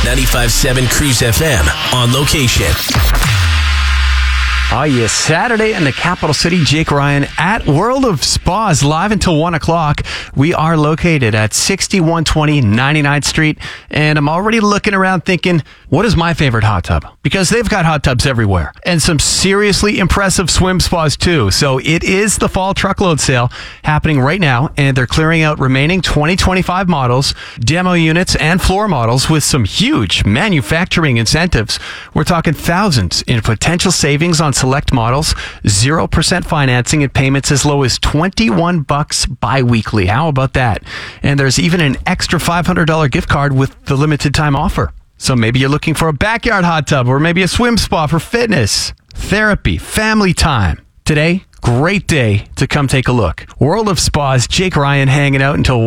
95.7 Cruise FM on location. Oh, yes. Saturday in the capital city. Jake Ryan at World of Spas, live until 1 o'clock. We are located at 6120 99th Street. And I'm already looking around thinking, what is my favorite hot tub? Because they've got hot tubs everywhere. And some seriously impressive swim spas, too. So it is the fall truckload sale happening right now. And they're clearing out remaining 2025 models, demo units, and floor models with some huge manufacturing incentives. We're talking thousands in potential savings on select models, 0% financing and payments as low as $21 bi-weekly. How about that? And there's even an extra $500 gift card with the limited time offer. So maybe you're looking for a backyard hot tub or maybe a swim spa for fitness, therapy, family time. Today, great day to come take a look. World of Spas, Jake Ryan hanging out until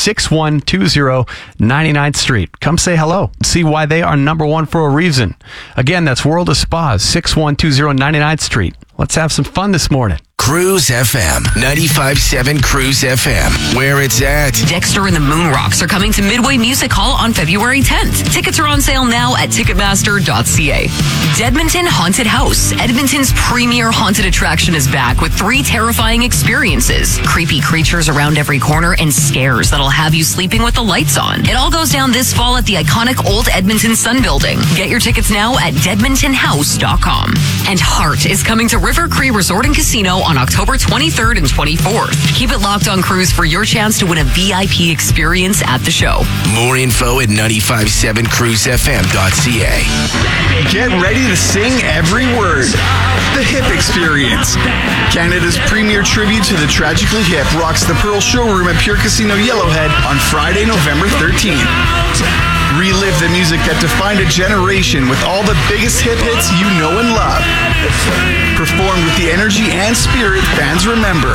16120 99th Street. Come say hello. See why they are number one for a reason. Again, that's World of Spas, 6120 99th Street. Let's have some fun this morning. Cruise FM, 95.7 Cruise FM, where it's at. Dexter and the Moon Rocks are coming to Midway Music Hall on February 10th. Tickets are on sale now at Ticketmaster.ca. Deadmonton Haunted House. Edmonton's premier haunted attraction is back with 3 terrifying experiences. Creepy creatures around every corner and scares that'll have you sleeping with the lights on. It all goes down this fall at the iconic Old Edmonton Sun Building. Get your tickets now at DeadmontonHouse.com. And Heart is coming to River Cree Resort and Casino on October 23rd and 24th. Keep it locked on Cruise for your chance to win a VIP experience at the show. More info at 957cruisefm.ca. Get ready to sing every word. The Hip Experience. Canada's premier tribute to the Tragically Hip rocks the Pearl Showroom at Pure Casino Yellowhead on Friday, November 13th. Relive the music that defined a generation with all the biggest hip hits you know and love. Performed with the energy and spirit fans remember.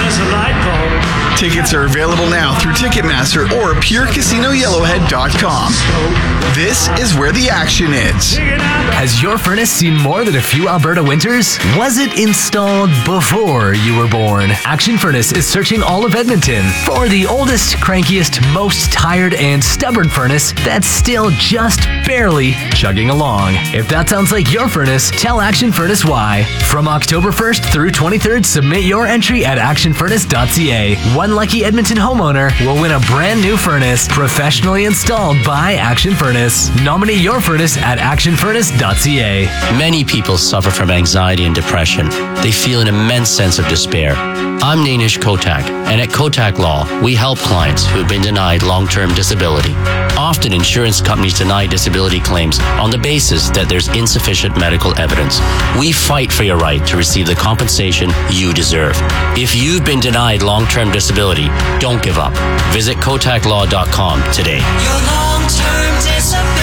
Tickets are available now through Ticketmaster or PureCasinoYellowhead.com. This is where the action is. Has your furnace seen more than a few Alberta winters? Was it installed before you were born? Action Furnace is searching all of Edmonton for the oldest, crankiest, most tired, and stubborn furnace that's still just barely chugging along. If that sounds like your furnace, tell Action Furnace why. From October 1st through 23rd, submit your entry at actionfurnace.ca. One lucky Edmonton homeowner will win a brand new furnace professionally installed by Action Furnace. Nominate your furnace at actionfurnace.ca. Many people suffer from anxiety and depression. They feel an immense sense of despair. I'm Nainish Kotak, and at Kotak Law, we help clients who have been denied long-term disability. Often, insurance companies deny disability claims on the basis that there's insufficient medical evidence. We fight for your right to receive the compensation you deserve. If you've been denied long-term disability, don't give up. Visit KotakLaw.com today. Your long-term disability.